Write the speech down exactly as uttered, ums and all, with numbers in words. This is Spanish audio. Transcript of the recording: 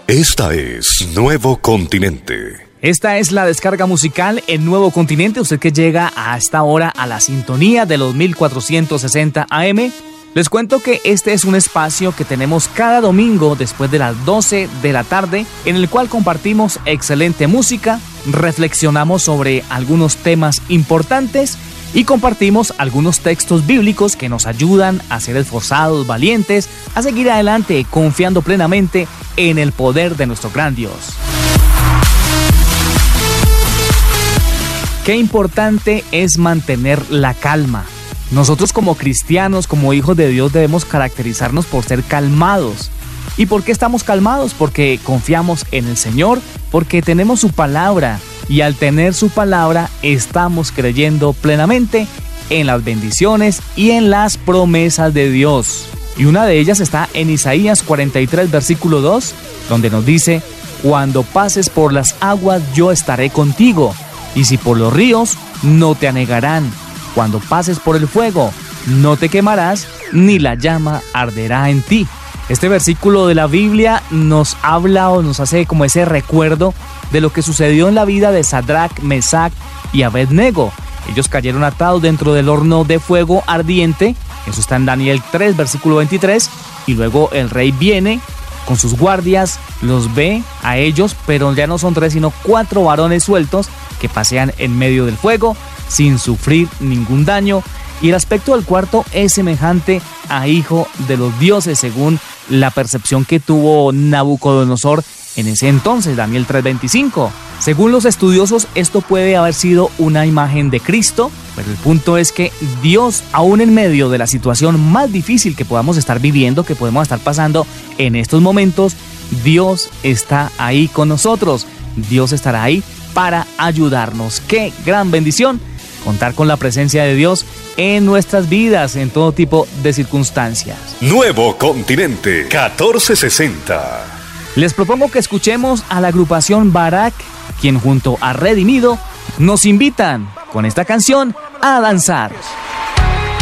Esta es Nuevo Continente. Esta es la descarga musical en Nuevo Continente. Usted que llega a esta hora a la sintonía de los mil cuatrocientos sesenta A M. Les cuento que este es un espacio que tenemos cada domingo después de las doce de la tarde, en el cual compartimos excelente música, reflexionamos sobre algunos temas importantes y compartimos algunos textos bíblicos que nos ayudan a ser esforzados, valientes, a seguir adelante confiando plenamente en el poder de nuestro gran Dios. Qué importante es mantener la calma. Nosotros como cristianos, como hijos de Dios, debemos caracterizarnos por ser calmados. ¿Y por qué estamos calmados? Porque confiamos en el Señor, porque tenemos su palabra. Y al tener su palabra, estamos creyendo plenamente en las bendiciones y en las promesas de Dios. Y una de ellas está en Isaías cuarenta y tres, versículo dos, donde nos dice: cuando pases por las aguas, yo estaré contigo. Y si por los ríos, no te anegarán. Cuando pases por el fuego, no te quemarás, ni la llama arderá en ti. Este versículo de la Biblia nos habla o nos hace como ese recuerdo de lo que sucedió en la vida de Sadrach, Mesach y Abednego. Ellos cayeron atados dentro del horno de fuego ardiente. Eso está en Daniel tres, versículo veintitrés. Y luego el rey viene con sus guardias, los ve a ellos, pero ya no son tres, sino cuatro varones sueltos que pasean en medio del fuego sin sufrir ningún daño, y el aspecto del cuarto es semejante a hijo de los dioses, según la percepción que tuvo Nabucodonosor en ese entonces, Daniel tres veinticinco. Según los estudiosos, esto puede haber sido una imagen de Cristo, pero el punto es que Dios, aún en medio de la situación más difícil que podamos estar viviendo, que podemos estar pasando en estos momentos, Dios está ahí con nosotros. Dios estará ahí para ayudarnos. ¡Qué gran bendición! Contar con la presencia de Dios en nuestras vidas, en todo tipo de circunstancias. Nuevo Continente catorce sesenta. Les propongo que escuchemos a la agrupación Barak, quien junto a Redimido nos invitan con esta canción a danzar.